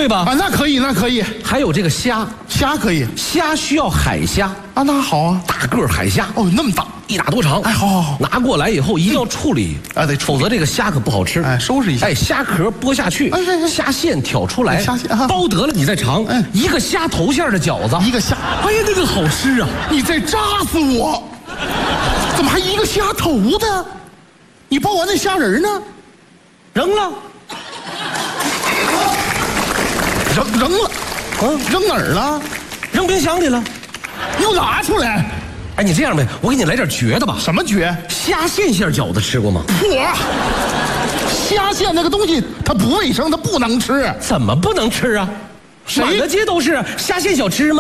对吧？ 啊，那可以，那可以。 还有这个虾， 虾可以虾需要海虾啊，那好啊。 大个儿海虾哦，那么大 ，1大多长。 哎，好， 拿过来以后一定要处理啊，得否则这个虾可不好吃。 哎，收拾一下。 哎，虾壳剥下去，虾线挑出来， 虾线包得了你再尝。一个虾头馅的饺子， 一个虾， 哎呀，那个好吃啊！ 你在炸死我！怎么还一个虾头的？你包完那虾仁呢？ 扔了， 扔了，扔哪儿了？ 扔冰箱里了。 又拿出来。 哎，你这样呗，我给你来点绝的吧。 什么绝？ 虾线馅饺子吃过吗？ 虾线那个东西它不卫生，它不能吃。 怎么不能吃啊？满大街都是虾线小吃吗？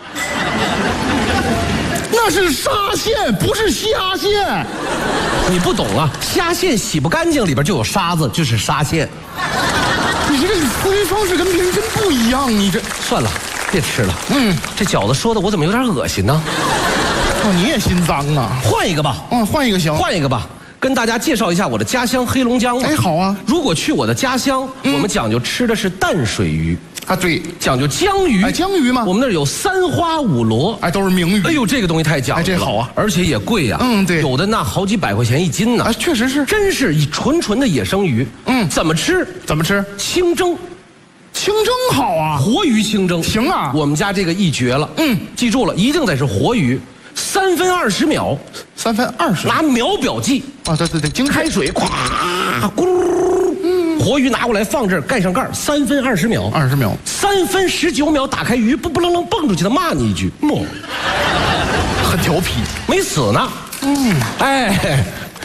那是沙线，不是虾线。 你不懂啊，虾线洗不干净，里边就有沙子，就是沙线。 你这个思维方式跟别人真不一样，你这算了，别吃了。这饺子说的我怎么有点恶心呢？ 哦，你也心脏啊？ 换一个吧。 换一个行。 换一个吧，跟大家介绍一下我的家乡黑龙江。 哎，好啊。 如果去我的家乡，我们讲究吃的是淡水鱼。 啊，对， 讲究江鱼。 哎，江鱼吗？ 我们那儿有三花五螺， 哎，都是名鱼。 哎呦，这个东西太讲究了， 这好啊， 而且也贵呀。 对， 有的那好几百块钱一斤呢。 啊，确实是， 真是以纯的野生鱼。怎么吃？ 怎么吃？ 清蒸。 清蒸好啊， 活鱼清蒸行啊。 我们家这个一绝了。记住了，一定得是活鱼，3分20秒。 3分20， 拿秒表计啊！对，经开水，咵，咕噜，活鱼拿过来放这儿，盖上盖，3分20秒。 20秒 ，3分19秒，打开鱼，不楞楞蹦出去，他骂你一句， 很调皮， 没死呢。哎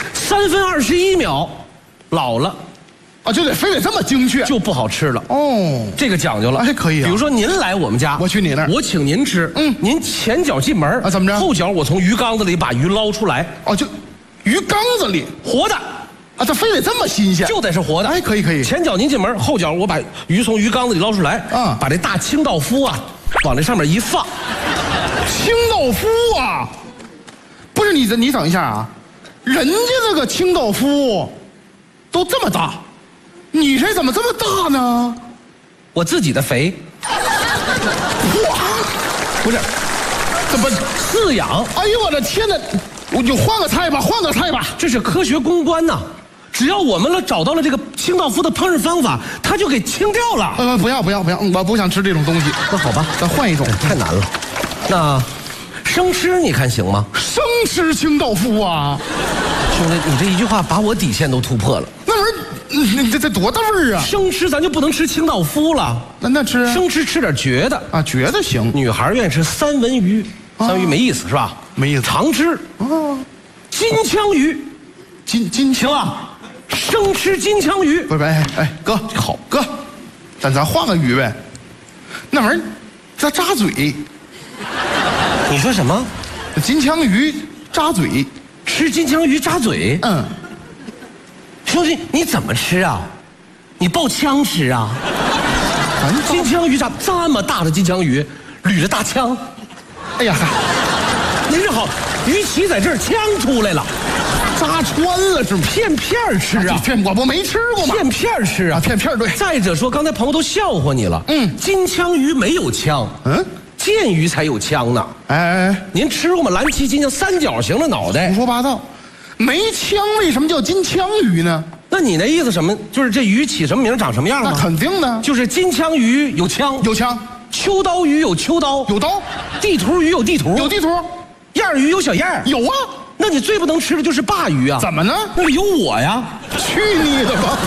，3分21秒，老了。 啊，就非得这么精确， 就不好吃了。 哦， 这个讲究了， 还可以啊。 比如说您来我们家， 我去你那儿， 我请您吃。您前脚进门啊，怎么着？ 后脚我从鱼缸子里把鱼捞出来。 哦，就鱼缸子里活的啊，它非得这么新鲜， 就得是活的。 哎，可以。 前脚您进门，后脚我把鱼从鱼缸子里捞出来，把这大清道夫啊往这上面一放。 清道夫啊，不是你等一下啊，人家那个清道夫都这么大。你这怎么这么大呢？ 我自己的肥。 哇，不是，怎么饲养？ 哎呦我的天哪！我就换个菜吧， 这是科学公关呐。只要我们找到了这个清道夫的烹饪方法，它就给清掉了。 不要，我不想吃这种东西。 那好吧， 咱换一种。 太难了。那生吃你看行吗？ 生吃清道夫啊， 兄弟，你这一句话把我底线都突破了。 那玩意儿。你这多大味儿啊！ 生吃咱就不能吃清道夫了， 那吃生吃点绝的啊，绝的行。 女孩愿意吃三文鱼，三文鱼没意思是吧？ 没意思。 常吃金枪鱼， 金行啊，生吃金枪鱼。 不是，哎，哥，好哥，咱换个鱼呗。那玩意儿它扎嘴。 你说什么？ 金枪鱼扎嘴， 吃金枪鱼扎嘴？兄弟，你怎么吃啊？你爆枪吃啊？金枪鱼扎这么大的金枪鱼，捋着大枪。 哎呀， 您这好，鱼鳍在这儿，枪出来了， 扎穿了是吗？ 片吃啊？ 我没吃过嘛。 片吃啊？ 片对。 再者说，刚才朋友都笑话你了。金枪鱼没有枪，剑鱼才有枪呢。 哎， 您吃过吗？蓝鳍金枪三角形的脑袋。 胡说八道。没枪为什么叫金枪鱼呢？ 那你那意思什么？就是这鱼起什么名长什么样吗？ 那肯定的， 就是金枪鱼有枪，秋刀鱼有秋刀， 有刀； 地图鱼有地图， 有地图； 燕鱼有小燕， 有啊。 那你最不能吃的就是鲅鱼啊！ 怎么呢？ 那里有我呀！ 去你的吧！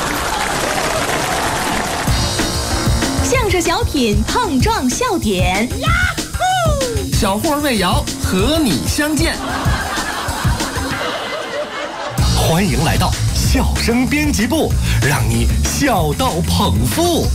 相声小品碰撞笑点，呀呼！ 小霍魏瑶和你相见。欢迎来到笑声编辑部，让你笑到捧腹。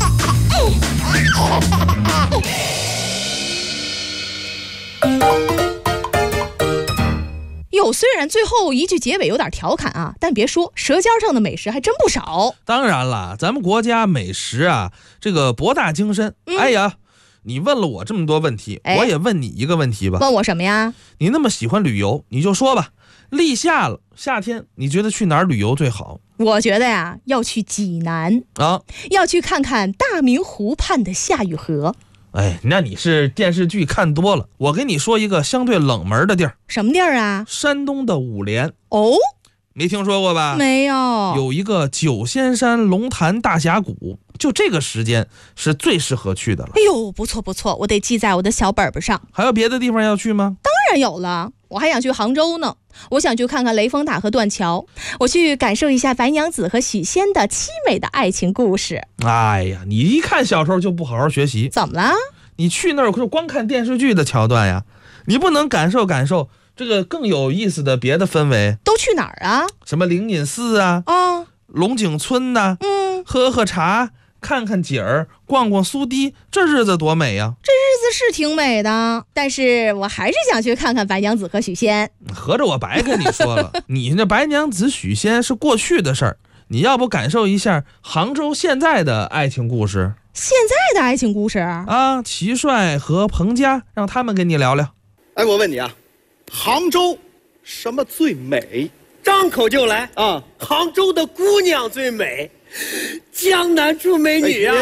虽然最后一句结尾有点调侃啊，但别说，舌尖上的美食还真不少。 当然了，咱们国家美食啊，这个博大精深。哎呀，你问了我这么多问题，我也问你一个问题吧。 问我什么呀？ 你那么喜欢旅游，你就说吧，立夏了，夏天你觉得去哪儿旅游最好？ 我觉得呀，要去济南啊， 要去看看大明湖畔的夏雨荷。 哎，那你是电视剧看多了。我跟你说一个相对冷门的地儿。 什么地儿啊？ 山东的五莲。 哦， 没听说过吧？ 没有。 有一个九仙山龙潭大峡谷，就这个时间是最适合去的了。 哎呦，不错不错，我得记在我的小本本上。 还有别的地方要去吗？ 当然有了，我还想去杭州呢。我想去看看雷峰塔和断桥，我去感受一下白娘子和许仙的凄美的爱情故事。 哎呀，你一看小时候就不好好学习。 怎么了？ 你去那儿可是光看电视剧的桥段呀，你不能感受这个更有意思的别的氛围。 都去哪儿啊？ 什么灵隐寺啊，龙井村呐，喝喝茶，看看景儿，逛逛苏堤，这日子多美呀！ 这日子是挺美的，但是我还是想去看看白娘子和许仙。 合着我白跟你说了，你那白娘子许仙是过去的事儿，你要不感受一下杭州现在的爱情故事？ 现在的爱情故事啊，齐帅和彭佳，让他们跟你聊聊。 哎，我问你啊，杭州什么最美？ 张口就来啊！ 杭州的姑娘最美，江南出美女啊！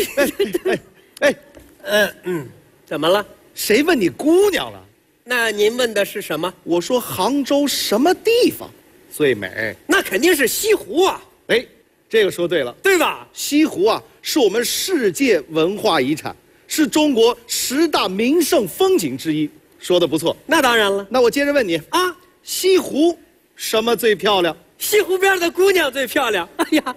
怎么了？ 谁问你姑娘了？ 那您问的是什么？ 我说杭州什么地方最美？ 那肯定是西湖啊！ 哎，这个说对了， 对吧？ 西湖啊，是我们世界文化遗产，是中国10大名胜风景之一。说的不错。 那当然了。 那我接着问你啊，西湖什么最漂亮？ 西湖边的姑娘最漂亮。哎呀，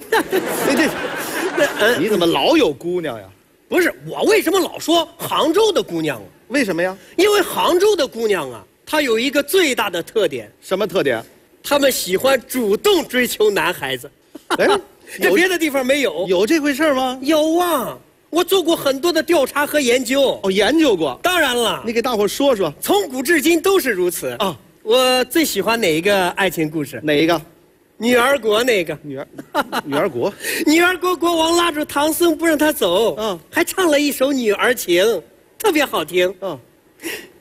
你怎么老有姑娘呀？ 不是，我为什么老说杭州的姑娘啊？ 为什么呀？ 因为杭州的姑娘啊，她有一个最大的特点。 什么特点？ 她们喜欢主动追求男孩子。 哎， 这别的地方没有。 有这回事吗？ 有啊，我做过很多的调查和研究。 哦，研究过。 当然了， 你给大伙说说。 从古至今都是如此啊。我最喜欢哪一个爱情故事？ 哪一个？ 女儿国那个。 女儿国。 女儿国国王拉住唐僧不让他走，还唱了一首女儿情，特别好听。